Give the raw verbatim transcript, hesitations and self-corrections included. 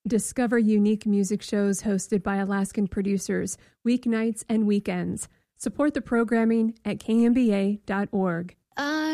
Discover unique music shows hosted by Alaskan producers, weeknights and weekends. Support the programming at K M B A dot org. I